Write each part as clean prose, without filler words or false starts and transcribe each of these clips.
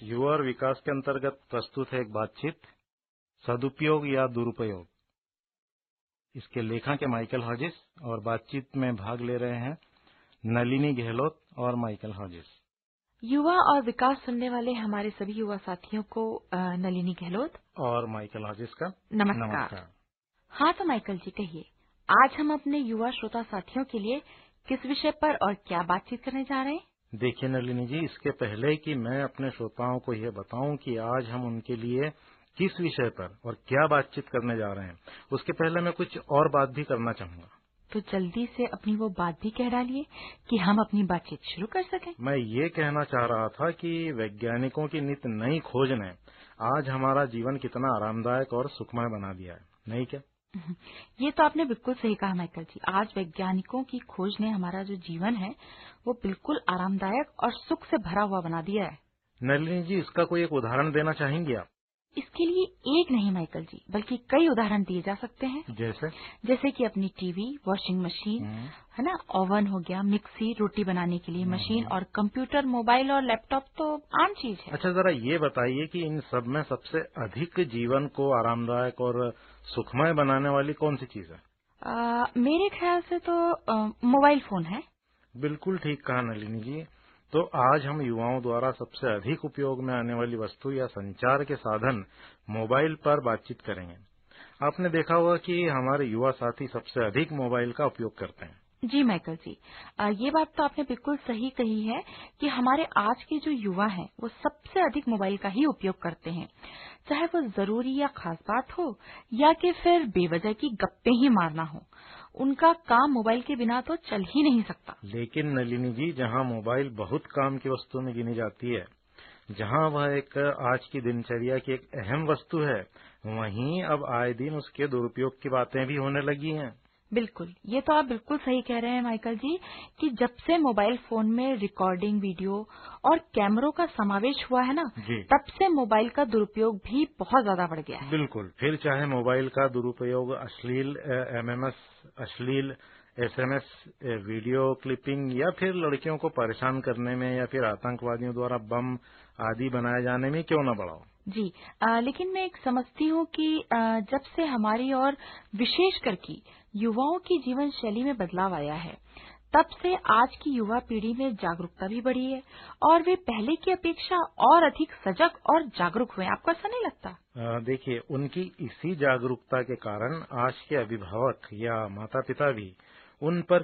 युवा और विकास के अंतर्गत प्रस्तुत है एक बातचीत, सदुपयोग या दुरुपयोग। इसके लेखक है माइकल हॉजिस और बातचीत में भाग ले रहे हैं नलिनी गहलोत और माइकल हॉजिस। युवा और विकास सुनने वाले हमारे सभी युवा साथियों को नलिनी गहलोत और माइकल हॉजिस का नमस्कार। हाँ तो माइकल जी कहिए, आज हम अपने युवा श्रोता साथियों के लिए किस विषय पर और क्या बातचीत करने जा रहे हैं? देखिए नलिनी जी, इसके पहले कि मैं अपने श्रोताओं को यह बताऊं कि आज हम उनके लिए किस विषय पर और क्या बातचीत करने जा रहे हैं, उसके पहले मैं कुछ और बात भी करना चाहूंगा। तो जल्दी से अपनी वो बात भी कह डालिए कि हम अपनी बातचीत शुरू कर सकें। मैं ये कहना चाह रहा था कि वैज्ञानिकों की नित नई खोज ने आज हमारा जीवन कितना आरामदायक और सुखमय बना दिया है, नहीं क्या? ये तो आपने बिल्कुल सही कहा माइकल जी। आज वैज्ञानिकों की खोज ने हमारा जो जीवन है वो बिल्कुल आरामदायक और सुख से भरा हुआ बना दिया है। नलिनी जी, इसका कोई एक उदाहरण देना चाहेंगे आप? इसके लिए एक नहीं माइकल जी, बल्कि कई उदाहरण दिए जा सकते हैं। जैसे कि अपनी टीवी, वॉशिंग मशीन, है ना, ओवन हो गया, मिक्सी, रोटी बनाने के लिए मशीन, और कंप्यूटर, मोबाइल और लैपटॉप तो आम चीज है। अच्छा, जरा ये बताइए कि इन सब में सबसे अधिक जीवन को आरामदायक और सुखमय बनाने वाली कौन सी चीज है? मेरे ख्याल से तो मोबाइल फोन है। बिल्कुल ठीक कहा नलिनी जी। तो आज हम युवाओं द्वारा सबसे अधिक उपयोग में आने वाली वस्तु या संचार के साधन मोबाइल पर बातचीत करेंगे। आपने देखा होगा कि हमारे युवा साथी सबसे अधिक मोबाइल का उपयोग करते हैं। जी माइकल जी, ये बात तो आपने बिल्कुल सही कही है कि हमारे आज के जो युवा हैं वो सबसे अधिक मोबाइल का ही उपयोग करते हैं, चाहे वो जरूरी या खास बात हो या कि फिर बेवजह की गप्पे ही मारना हो। उनका काम मोबाइल के बिना तो चल ही नहीं सकता। लेकिन नलिनी जी, जहां मोबाइल बहुत काम की वस्तु में गिनी जाती है, जहां वह एक आज की दिनचर्या की एक अहम वस्तु है, वहीं अब आए दिन उसके दुरुपयोग की बातें भी होने लगी हैं। बिल्कुल, ये तो आप बिल्कुल सही कह रहे हैं माइकल जी कि जब से मोबाइल फोन में रिकॉर्डिंग, वीडियो और कैमरों का समावेश हुआ है ना, तब से मोबाइल का दुरुपयोग भी बहुत ज्यादा बढ़ गया है। बिल्कुल, फिर चाहे मोबाइल का दुरुपयोग अश्लील एमएमएस, अश्लील एसएमएस, वीडियो क्लिपिंग या फिर लड़कियों को परेशान करने में या फिर आतंकवादियों द्वारा बम आदि बनाए जाने में क्यों न बढ़ाओ। जी, लेकिन मैं एक समझती हूँ कि जब से हमारी और विशेषकर की युवाओं की जीवन शैली में बदलाव आया है, तब से आज की युवा पीढ़ी में जागरूकता भी बढ़ी है और वे पहले की अपेक्षा और अधिक सजग और जागरूक हुए। आपको ऐसा नहीं लगता? देखिए, उनकी इसी जागरूकता के कारण आज के अभिभावक या माता पिता भी उन पर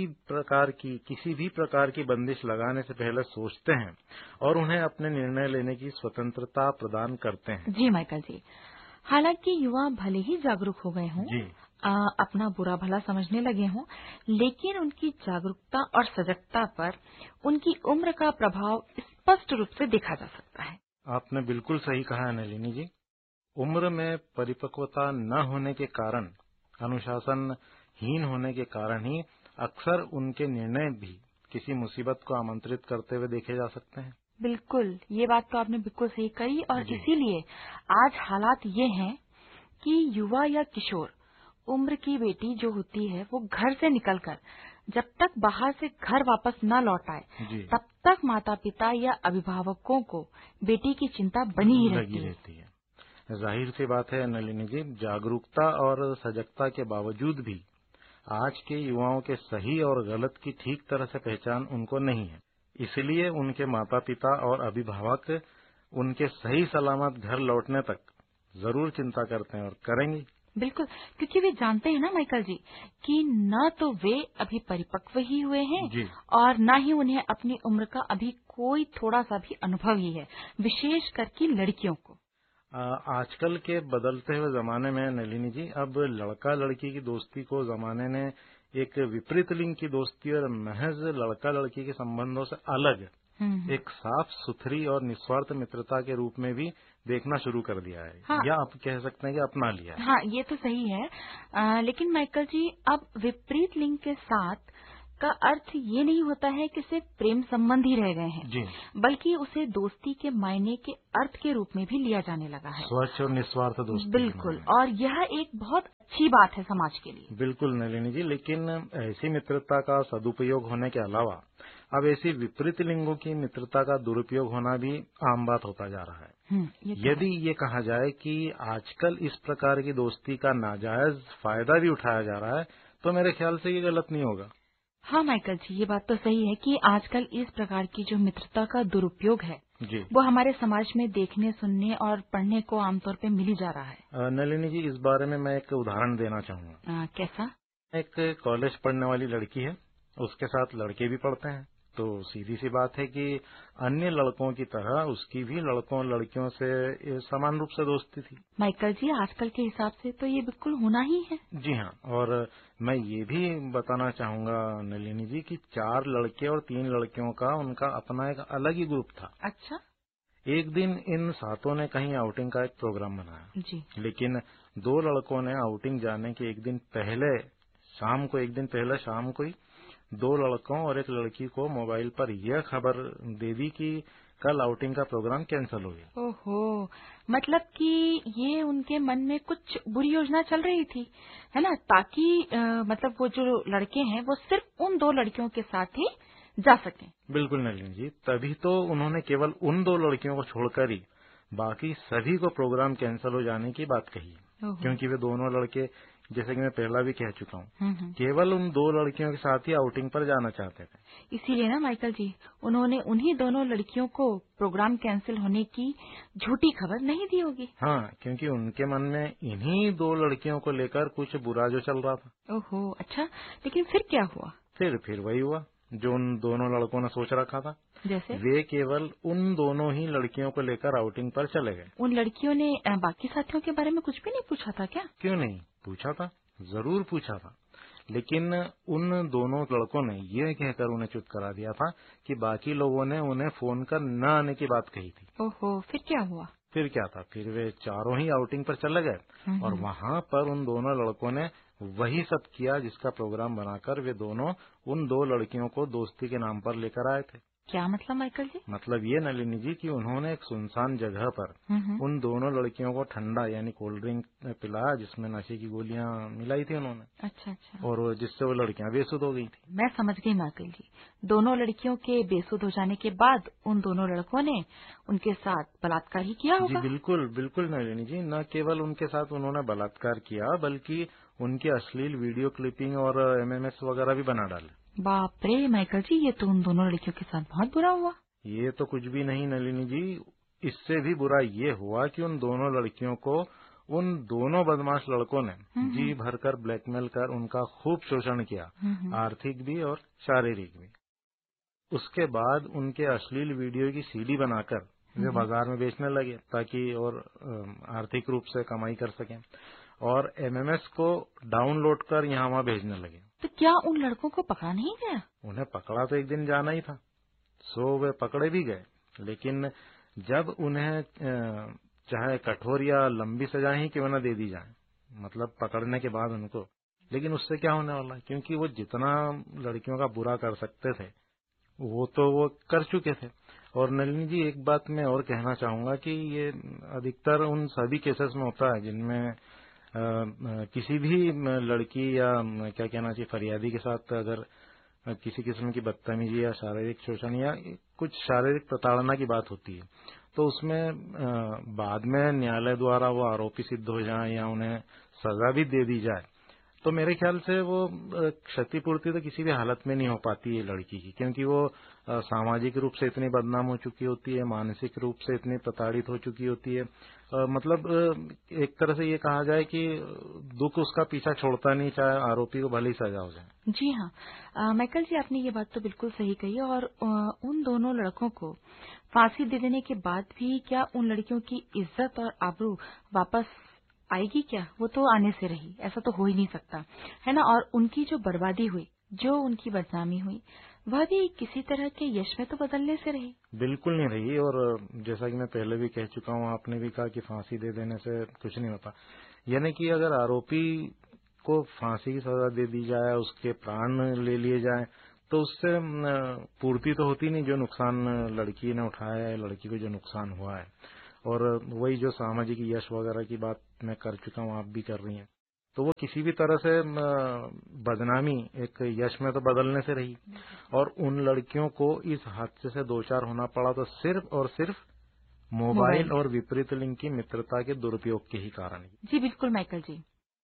किसी भी प्रकार की बंदिश लगाने से पहले सोचते हैं और उन्हें अपने निर्णय लेने की स्वतंत्रता प्रदान करते हैं। जी माइकल जी, हालांकि युवा भले ही जागरूक हो गए हों, अपना बुरा भला समझने लगे हों, लेकिन उनकी जागरूकता और सजगता पर उनकी उम्र का प्रभाव स्पष्ट रूप से देखा जा सकता है। आपने बिल्कुल सही कहा है नलिनी जी। उम्र में परिपक्वता न होने के कारण, अनुशासनहीन होने के कारण ही अक्सर उनके निर्णय भी किसी मुसीबत को आमंत्रित करते हुए देखे जा सकते हैं। बिल्कुल, ये बात तो आपने बिल्कुल सही कही और इसीलिए आज हालात ये हैं कि युवा या किशोर उम्र की बेटी जो होती है वो घर से निकलकर जब तक बाहर से घर वापस न लौट आए, तब तक माता पिता या अभिभावकों को बेटी की चिंता बनी ही रहती है। जाहिर सी बात है नलिनी जी, जागरूकता और सजगता के बावजूद भी आज के युवाओं के सही और गलत की ठीक तरह से पहचान उनको नहीं है। इसलिए उनके माता पिता और अभिभावक उनके सही सलामत घर लौटने तक जरूर चिंता करते हैं और करेंगे। बिल्कुल, क्योंकि वे जानते हैं ना माइकल जी कि न तो वे अभी परिपक्व ही हुए हैं और न ही उन्हें अपनी उम्र का अभी कोई थोड़ा सा भी अनुभव ही है, विशेष करके लड़कियों को। आजकल के बदलते हुए जमाने में नलिनी जी, अब लड़का लड़की की दोस्ती को जमाने ने एक विपरीत लिंग की दोस्ती और महज लड़का लड़की के संबंधों से अलग एक साफ सुथरी और निस्वार्थ मित्रता के रूप में भी देखना शुरू कर दिया है। या आप कह सकते हैं कि अपना लिया है। हाँ, ये तो सही है। लेकिन माइकल जी, अब विपरीत लिंग के साथ का अर्थ ये नहीं होता है कि सिर्फ प्रेम संबंध ही रह गए हैं, जी, बल्कि उसे दोस्ती के मायने के अर्थ के रूप में भी लिया जाने लगा है। स्वच्छ और निस्वार्थ दोस्ती के बिल्कुल, मायने। और यह एक बहुत अच्छी बात है समाज के लिए। बिल्कुल नलिनी जी, लेकिन ऐसी मित्रता का सदुपयोग होने के अलावा अब ऐसी विपरीत लिंगों की मित्रता का दुरुपयोग होना भी आम बात होता जा रहा है। ये तो यदि ये कहा जाए कि आजकल इस प्रकार की दोस्ती का नाजायज फायदा भी उठाया जा रहा है, तो मेरे ख्याल से ये गलत नहीं होगा। हाँ माइकल जी, ये बात तो सही है कि आजकल इस प्रकार की जो मित्रता का दुरुपयोग है जी, वो हमारे समाज में देखने, सुनने और पढ़ने को आमतौर पे मिल ही जा रहा है। नलिनी जी, इस बारे में मैं एक उदाहरण देना चाहूंगा। कैसा? एक कॉलेज पढ़ने वाली लड़की है, उसके साथ लड़के भी पढ़ते हैं, तो सीधी सी बात है कि अन्य लड़कों की तरह उसकी भी लड़कों लड़कियों से समान रूप से दोस्ती थी। माइकल जी, आजकल के हिसाब से तो ये बिल्कुल होना ही है। जी हाँ, और मैं ये भी बताना चाहूंगा नलिनी जी कि 4 लड़के और 3 लड़कियों का उनका अपना एक अलग ही ग्रुप था। अच्छा। एक दिन इन सातों ने कहीं आउटिंग का एक प्रोग्राम बनाया, जी। लेकिन 2 लड़कों ने आउटिंग जाने के एक दिन पहले शाम को ही 2 लड़कों और एक लड़की को मोबाइल पर यह खबर दे दी कि कल आउटिंग का प्रोग्राम कैंसिल हो गया। ओहो, मतलब कि ये उनके मन में कुछ बुरी योजना चल रही थी, है ना, ताकि मतलब वो जो लड़के हैं वो सिर्फ उन 2 लड़कियों के साथ ही जा सकें। बिल्कुल नलिनी जी, तभी तो उन्होंने केवल उन 2 लड़कियों को छोड़कर ही बाकी सभी को प्रोग्राम कैंसिल हो जाने की बात कही, क्योंकि वे दोनों लड़के, जैसे कि मैं पहला भी कह चुका हूँ, केवल उन 2 लड़कियों के साथ ही आउटिंग पर जाना चाहते थे। इसीलिए ना माइकल जी, उन्होंने उन्हीं दोनों लड़कियों को प्रोग्राम कैंसिल होने की झूठी खबर नहीं दी होगी। हाँ, क्योंकि उनके मन में इन्हीं 2 लड़कियों को लेकर कुछ बुरा जो चल रहा था। ओहो, अच्छा, लेकिन फिर क्या हुआ? फिर वही हुआ जो उन दोनों लड़कों ने सोच रखा था। जैसे? वे केवल उन दोनों ही लड़कियों को लेकर आउटिंग पर चले गए। उन लड़कियों ने बाकी साथियों के बारे में कुछ भी नहीं पूछा था क्या? क्यों नहीं पूछा था, जरूर पूछा था, लेकिन उन दोनों लड़कों ने यह कहकर उन्हें चुप करा दिया था कि बाकी लोगों ने उन्हें फोन कर न आने की बात कही थी। ओहो, फिर क्या हुआ? फिर क्या था, फिर वे चारों ही आउटिंग पर चले गए और वहां पर उन दोनों लड़कों ने वही सब किया जिसका प्रोग्राम बनाकर वे दोनों उन 2 लड़कियों को दोस्ती के नाम पर लेकर आए थे। क्या मतलब माइकल जी? मतलब ये नलिनी जी कि उन्होंने एक सुनसान जगह पर उन दोनों लड़कियों को ठंडा यानी कोल्ड ड्रिंक पिलाया जिसमें नशे की गोलियां मिलाई थी उन्होंने। अच्छा अच्छा। और जिससे वो लड़कियां बेसुध हो गई थी। मैं समझ गई माइकल जी, दोनों लड़कियों के बेसुध हो जाने के बाद उन दोनों लड़कों ने उनके साथ बलात्कार ही किया होगा। जी बिल्कुल बिल्कुल नलिनी जी, न केवल उनके साथ उन्होंने बलात्कार किया बल्कि उनकी अश्लील वीडियो क्लिपिंग और एमएमएस वगैरह भी बना डाले। बाप रे माइकल जी, ये तो उन दोनों लड़कियों के साथ बहुत बुरा हुआ। ये तो कुछ भी नहीं नलिनी जी, इससे भी बुरा ये हुआ कि उन दोनों लड़कियों को उन दोनों बदमाश लड़कों ने जी भरकर ब्लैकमेल कर उनका खूब शोषण किया, आर्थिक भी और शारीरिक भी। उसके बाद उनके अश्लील वीडियो की सीडी बनाकर वे बाजार में बेचने लगे ताकि और आर्थिक रूप से कमाई कर सकें, और एमएमएस को डाउनलोड कर यहाँ वहाँ भेजने लगे। तो क्या उन लड़कों को पकड़ा नहीं गया? उन्हें पकड़ा तो एक दिन जाना ही था, सो वे पकड़े भी गए, लेकिन जब उन्हें चाहे कठोर या लंबी सजा ही क्यों न दे दी जाए, मतलब पकड़ने के बाद उनको, लेकिन उससे क्या होने वाला है, क्योंकि वो जितना लड़कियों का बुरा कर सकते थे वो तो वो कर चुके थे। और नलिनी जी, एक बात मैं और कहना चाहूंगा कि ये अधिकतर उन सभी केसेस में होता है जिनमें किसी भी लड़की या क्या कहना चाहिए फरियादी के साथ अगर किसी किस्म की बदतमीजी या शारीरिक शोषण या कुछ शारीरिक प्रताड़ना की बात होती है, तो उसमें बाद में न्यायालय द्वारा वो आरोपी सिद्ध हो जाए या उन्हें सजा भी दे दी जाए, तो मेरे ख्याल से वो क्षतिपूर्ति तो किसी भी हालत में नहीं हो पाती है लड़की की, क्योंकि वो सामाजिक रूप से इतनी बदनाम हो चुकी होती है, मानसिक रूप से इतनी प्रताड़ित हो चुकी होती है। मतलब एक तरह से ये कहा जाए कि दुख उसका पीछा छोड़ता नहीं, चाहे आरोपी को भले ही सजा हो जाए। जी हाँ, माइकल जी, आपने ये बात तो बिल्कुल सही कही। और उन दोनों लड़कों को फांसी दे देने के बाद भी क्या उन लड़कियों की इज्जत और आबरू वापस आएगी? क्या वो तो आने से रही, ऐसा तो हो ही नहीं सकता, है ना। और उनकी जो बर्बादी हुई, जो उनकी बदनामी हुई, वह भी किसी तरह के यश में तो बदलने से रही? बिल्कुल नहीं रही। और जैसा कि मैं पहले भी कह चुका हूँ, आपने भी कहा कि फांसी दे देने से कुछ नहीं होता, यानी कि अगर आरोपी को फांसी की सजा दे दी जाए, उसके प्राण ले लिए जाए, तो उससे पूर्ति तो होती नहीं जो नुकसान लड़की ने उठाया है, लड़की को जो नुकसान हुआ है। और वही जो सामाजिक यश वगैरह की बात मैं कर चुका हूँ, आप भी कर रही हैं, तो वो किसी भी तरह से बदनामी एक यश में तो बदलने से रही। और उन लड़कियों को इस हादसे से दो चार होना पड़ा तो सिर्फ और सिर्फ मोबाइल और विपरीत लिंग की मित्रता के दुरुपयोग के ही कारण। जी बिल्कुल माइकल जी,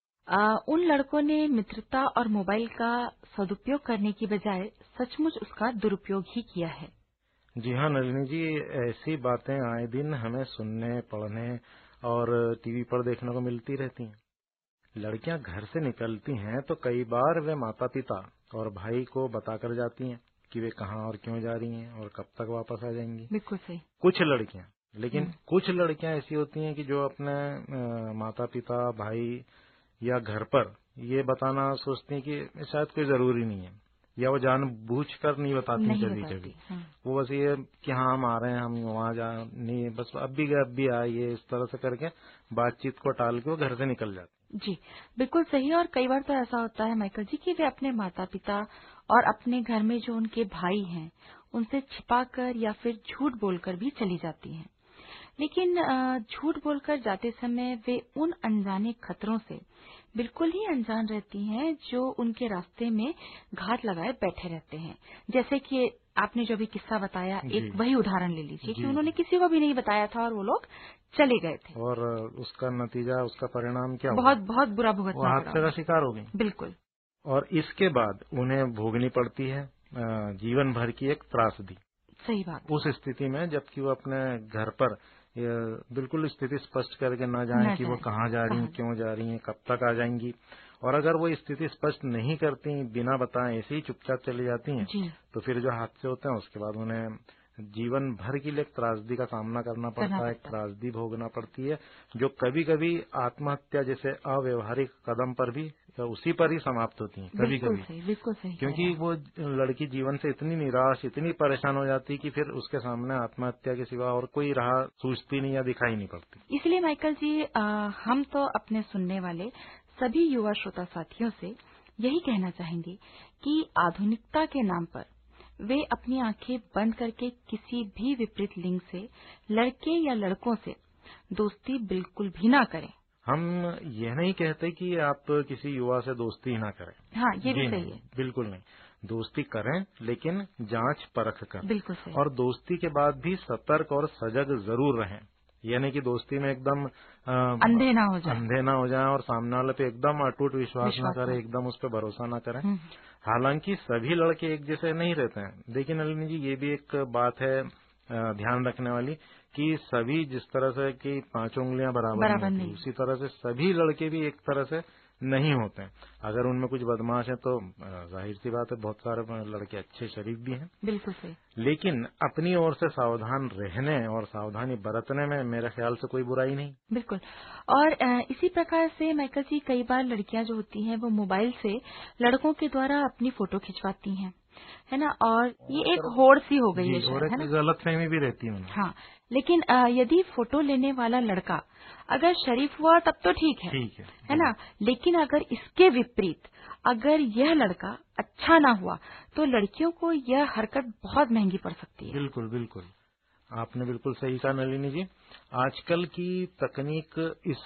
उन लड़कों ने मित्रता और मोबाइल का सदुपयोग करने की बजाय सचमुच उसका दुरुपयोग ही किया है। जी हाँ नलिनी जी, ऐसी बातें आए दिन हमें सुनने, पढ़ने और टीवी पर देखने को मिलती रहती हैं। लड़कियां घर से निकलती हैं तो कई बार वे माता पिता और भाई को बताकर जाती हैं कि वे कहाँ और क्यों जा रही हैं और कब तक वापस आ जाएंगी। बिल्कुल सही। कुछ लड़कियां, लेकिन कुछ लड़कियां ऐसी होती हैं कि जो अपने माता पिता, भाई या घर पर ये बताना सोचती हैं कि शायद कोई जरूरी नहीं है, या वो जानबूझकर नहीं बताती कभी कभी। वो बस ये कि हाँ हम आ रहे हैं, हम वहाँ जा नहीं, बस अब भी आइए, इस तरह से करके बातचीत को टाल के वो घर से निकल जाते। जी बिल्कुल सही। और कई बार तो ऐसा होता है माइकल जी कि वे अपने माता पिता और अपने घर में जो उनके भाई हैं उनसे छिपाकर या फिर झूठ बोलकर भी चली जाती हैं। लेकिन झूठ बोलकर जाते समय वे उन अनजाने खतरों से बिल्कुल ही अनजान रहती हैं जो उनके रास्ते में घात लगाए बैठे रहते हैं। जैसे कि आपने जो भी किस्सा बताया, एक वही उदाहरण ले लीजिए कि उन्होंने किसी को भी नहीं बताया था और वो लोग चले गए थे और उसका नतीजा, उसका परिणाम क्या हुआ? बहुत बहुत बुरा भुगतना पड़ा, हादसे का शिकार हो गई। बिल्कुल। और इसके बाद उन्हें भोगनी पड़ती है जीवन भर की एक त्रासदी। सही बात। उस स्थिति में जबकि वो अपने घर पर बिल्कुल स्थिति स्पष्ट करके न जाए कि वो कहाँ जा रही हैं, क्यों जा रही हैं, कब तक आ जाएंगी, और अगर वो स्थिति स्पष्ट नहीं करती, बिना बताए ऐसे ही चुपचाप चली जाती हैं, तो फिर जो हादसे होते हैं उसके बाद उन्हें जीवन भर के लिए एक त्रासदी का सामना करना पड़ता है, त्रासदी भोगना पड़ती है, जो कभी कभी आत्महत्या जैसे अव्यवहारिक कदम पर भी उसी पर ही समाप्त होती है कभी कभी। बिल्कुल सही। क्योंकि वो लड़की जीवन से इतनी निराश, इतनी परेशान हो जाती कि फिर उसके सामने आत्महत्या के सिवा और कोई राह सूझती नहीं या दिखाई नहीं पड़ती। इसलिए माइकल जी, हम तो अपने सुनने वाले सभी युवा श्रोता साथियों से यही कहना चाहेंगे कि आधुनिकता के नाम पर वे अपनी आंखें बंद करके किसी भी विपरीत लिंग से, लड़के या लड़कों से दोस्ती बिल्कुल भी ना करें। हम यह नहीं कहते कि आप किसी युवा से दोस्ती ना करें। हाँ, ये भी सही है। बिल्कुल नहीं, दोस्ती करें लेकिन जांच परख कर। बिल्कुल सही। और दोस्ती के बाद भी सतर्क और सजग जरूर रहें। यानी कि दोस्ती में एकदम अंधे ना हो जाए और सामने वाले पे एकदम अटूट विश्वास न करें, एकदम उस पर भरोसा न करें। हालांकि सभी लड़के एक जैसे नहीं रहते हैं। देखिए नलिनी जी, ये भी एक बात है ध्यान रखने वाली कि सभी जिस तरह से कि 5 उंगलियां बराबर नहीं, उसी तरह से सभी लड़के भी एक तरह से नहीं होते हैं। अगर उनमें कुछ बदमाश है तो जाहिर सी बात है बहुत सारे लड़के अच्छे शरीफ भी हैं। बिल्कुल सही। लेकिन अपनी ओर से सावधान रहने और सावधानी बरतने में मेरे ख्याल से कोई बुराई नहीं। बिल्कुल। और इसी प्रकार से माइकल जी, कई बार लड़कियां जो होती हैं वो मोबाइल से लड़कों के द्वारा अपनी फोटो खिंचवाती हैं, है ना, और ये एक होड़ सी हो गई है, और एक गलतफहमी भी रहती है। हाँ, लेकिन यदि फोटो लेने वाला लड़का अगर शरीफ हुआ तब तो ठीक है ना, लेकिन अगर इसके विपरीत अगर यह लड़का अच्छा ना हुआ तो लड़कियों को यह हरकत बहुत महंगी पड़ सकती है। बिल्कुल बिल्कुल, आपने बिल्कुल सही कहा नलिनी जी। आजकल की तकनीक इस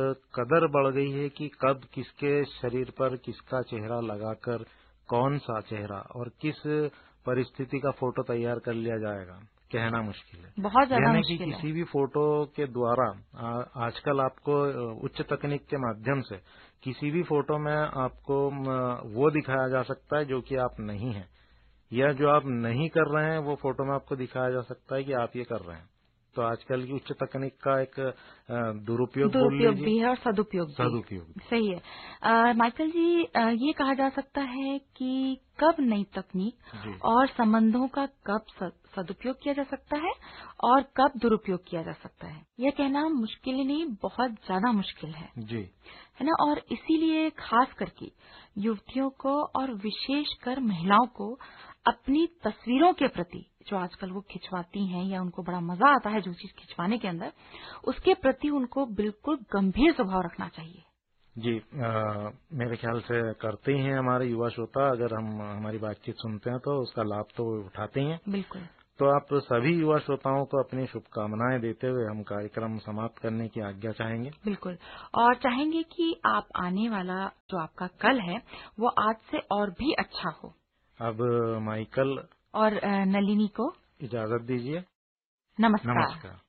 कदर बढ़ गई है कि कब किसके शरीर पर किसका चेहरा लगाकर कौन सा चेहरा और किस परिस्थिति का फोटो तैयार कर लिया जाएगा, कहना मुश्किल है। बहुत ज्यादा मुश्किल है। किसी भी फोटो के द्वारा आजकल आपको उच्च तकनीक के माध्यम से किसी भी फोटो में आपको वो दिखाया जा सकता है जो कि आप नहीं हैं, या जो आप नहीं कर रहे हैं वो फोटो में आपको दिखाया जा सकता है कि आप ये कर रहे हैं। तो आजकल की उच्च तकनीक का एक दुरुपयोग भी है और सदुपयोग भी। सही है माइकल जी, ये कहा जा सकता है कि कब नई तकनीक और संबंधों का कब सदुपयोग किया जा सकता है और कब दुरुपयोग किया जा सकता है, यह कहना मुश्किल ही नहीं, बहुत ज्यादा मुश्किल है जी, है ना। और इसीलिए खास करके युवतियों को और विशेषकर महिलाओं को अपनी तस्वीरों के प्रति जो आजकल वो खिंचवाती हैं या उनको बड़ा मजा आता है जो चीज खिंचवाने के अंदर, उसके प्रति उनको बिल्कुल गंभीर स्वभाव रखना चाहिए। जी, मेरे ख्याल से करते ही हैं हमारे युवा श्रोता। अगर हम हमारी बातचीत सुनते हैं तो उसका लाभ तो उठाते ही हैं। बिल्कुल। तो आप सभी युवा श्रोताओं को अपनी शुभकामनाएं देते हुए हम कार्यक्रम समाप्त करने की आज्ञा चाहेंगे। बिल्कुल। और चाहेंगे कि आप आने वाला जो आपका कल है वो आज से और भी अच्छा हो। अब माइकल और नलिनी को इजाजत दीजिए। नमस्कार। नमस्कार।